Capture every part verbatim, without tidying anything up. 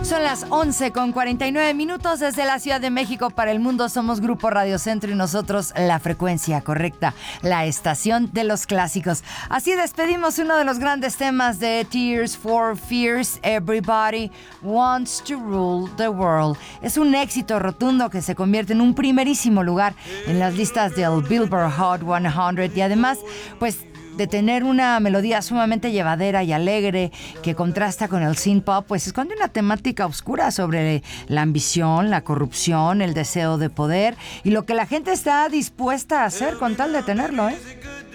Son las once con cuarenta y nueve minutos desde la Ciudad de México para el mundo. Somos Grupo Radio Centro y nosotros la frecuencia correcta, la estación de los clásicos. Así despedimos uno de los grandes temas de Tears for Fears, Everybody Wants to Rule the World. Es un éxito rotundo que se convierte en un primerísimo lugar en las listas del Billboard Hot cien y además, pues, de tener una melodía sumamente llevadera y alegre que contrasta con el synth pop, pues esconde una temática oscura sobre la ambición, la corrupción, el deseo de poder y lo que la gente está dispuesta a hacer con tal de tenerlo, ¿eh?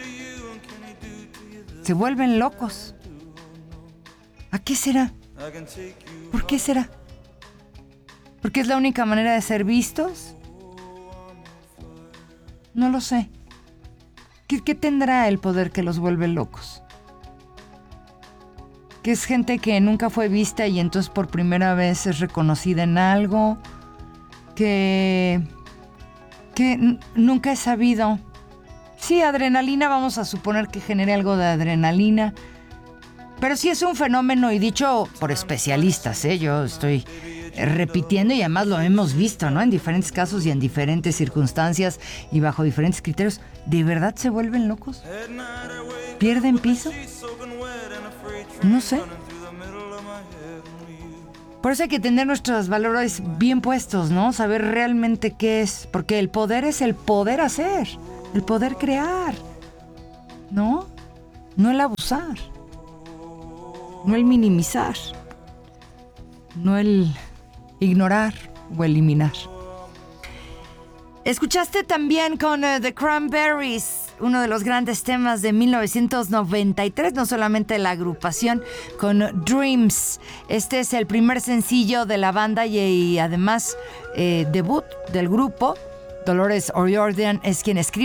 Se vuelven locos. ¿A qué será? ¿Por qué será? ¿Porque es la única manera de ser vistos? No lo sé. ¿Qué, ¿Qué tendrá el poder que los vuelve locos? Que es gente que nunca fue vista y entonces por primera vez es reconocida en algo. Que, que n- nunca he sabido. Sí, adrenalina, vamos a suponer que genere algo de adrenalina. Pero sí es un fenómeno y dicho por especialistas, ¿eh? Yo estoy repitiendo y además lo hemos visto, ¿no? En diferentes casos y en diferentes circunstancias y bajo diferentes criterios. ¿De verdad se vuelven locos? ¿Pierden piso? No sé. Por eso hay que tener nuestros valores bien puestos, ¿no? Saber realmente qué es. Porque el poder es el poder hacer, el poder crear, ¿no? No el abusar, no el minimizar, no el ignorar o eliminar. Escuchaste también con uh, The Cranberries, uno de los grandes temas de mil novecientos noventa y tres, no solamente la agrupación, con Dreams. Este es el primer sencillo de la banda y, y además eh, debut del grupo. Dolores O'Riordan es quien escribe